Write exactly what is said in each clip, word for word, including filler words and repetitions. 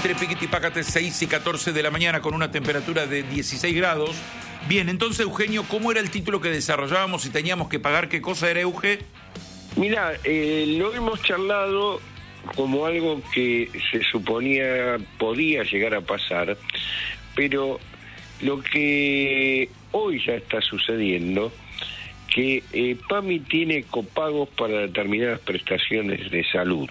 entre Piquitipácate, seis y catorce de la mañana, con una temperatura de dieciséis grados. Bien, entonces, Eugenio, ¿cómo era el título que desarrollábamos y teníamos que pagar? ¿Qué cosa era, Euge? Mira, eh, lo hemos charlado como algo que se suponía podía llegar a pasar, pero lo que hoy ya está sucediendo, que eh, PAMI tiene copagos para determinadas prestaciones de salud.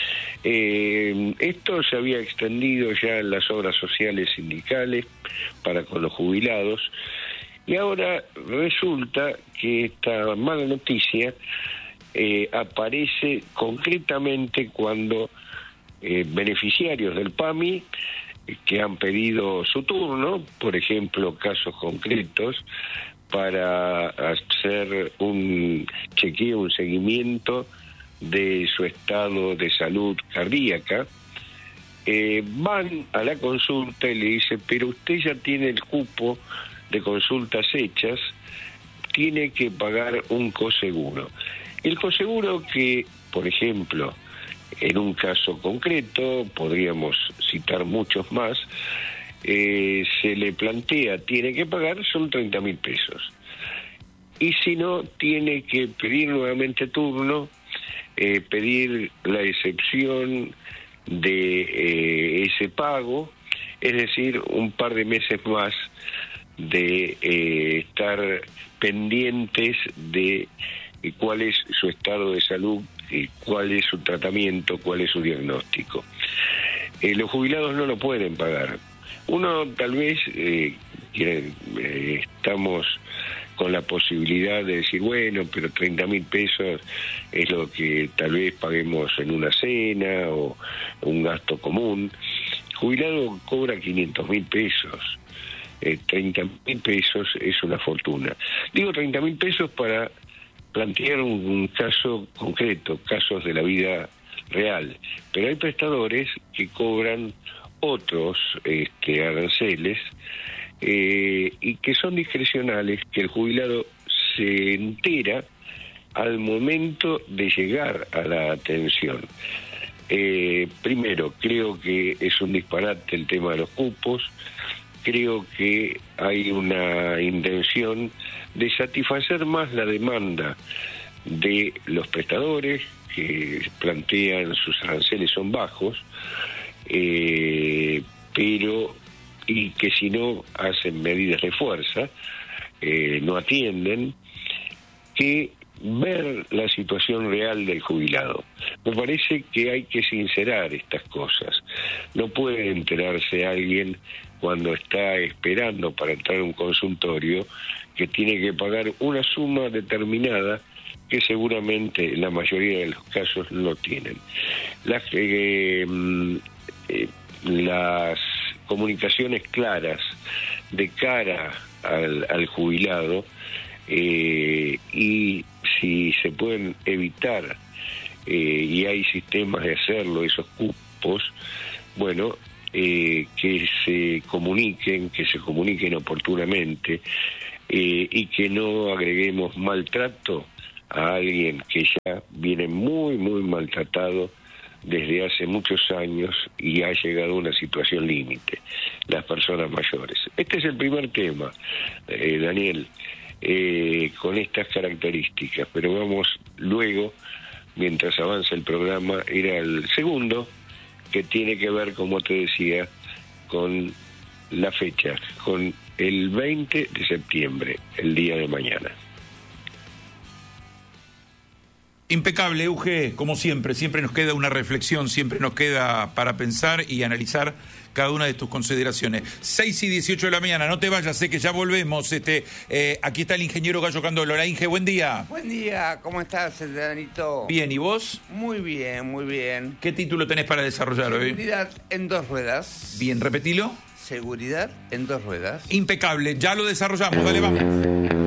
Eh, esto se había extendido ya en las obras sociales sindicales para con los jubilados, y ahora resulta que esta mala noticia eh, aparece concretamente cuando eh, beneficiarios del PAMI eh, que han pedido su turno, por ejemplo, casos concretos, para hacer un chequeo, un seguimiento de su estado de salud cardíaca, eh, van a la consulta y le dicen, pero usted ya tiene el cupo de consultas hechas, tiene que pagar un coseguro. El coseguro que, por ejemplo, en un caso concreto, podríamos citar muchos más, eh, se le plantea, tiene que pagar, son treinta mil pesos. Y si no, tiene que pedir nuevamente turno, eh, pedir la excepción de eh, ese pago, es decir, un par de meses más de eh, estar pendientes de eh, cuál es su estado de salud, eh, cuál es su tratamiento, cuál es su diagnóstico. Eh, los jubilados no lo pueden pagar. Uno tal vez, eh, que, eh, estamos con la posibilidad de decir, bueno, pero treinta mil pesos es lo que tal vez paguemos en una cena o un gasto común. El jubilado cobra quinientos mil pesos, eh, treinta mil pesos es una fortuna. Digo treinta mil pesos para plantear un, un caso concreto, casos de la vida real, pero hay prestadores que cobran otros este, aranceles, eh, y que son discrecionales, que el jubilado se entera al momento de llegar a la atención. Eh, primero, creo que es un disparate el tema de los cupos, creo que hay una intención de satisfacer más la demanda de los prestadores, que plantean sus aranceles son bajos, eh, pero y que si no hacen medidas de fuerza, eh, no atienden, que ver la situación real del jubilado. Me parece que hay que sincerar estas cosas. No puede enterarse alguien cuando está esperando para entrar a un consultorio que tiene que pagar una suma determinada que seguramente la mayoría de los casos no tienen. Las, eh, eh, las comunicaciones claras de cara al, al jubilado, eh, y si se pueden evitar, eh, y hay sistemas de hacerlo, esos cupos, bueno, eh, que se comuniquen, que se comuniquen oportunamente, eh, y que no agreguemos maltrato a alguien que ya viene muy, muy maltratado desde hace muchos años y ha llegado a una situación límite, las personas mayores. Este es el primer tema, eh, Daniel, eh, con estas características, pero vamos luego, mientras avanza el programa, ir al segundo, que tiene que ver, como te decía, con la fecha, con el veinte de septiembre, el día de mañana. Impecable, Euge, como siempre, siempre nos queda una reflexión, siempre nos queda para pensar y analizar cada una de tus consideraciones. seis y dieciocho de la mañana, no te vayas, sé que ya volvemos. Este, eh, aquí está el ingeniero Gallo Candolo. Hola, Inge, buen día. Buen día, ¿cómo estás, Danito? Bien, ¿y vos? Muy bien, muy bien. ¿Qué título tenés para desarrollar hoy? Seguridad en dos ruedas. Bien, repetilo. Seguridad en dos ruedas. Impecable, ya lo desarrollamos, dale, vamos.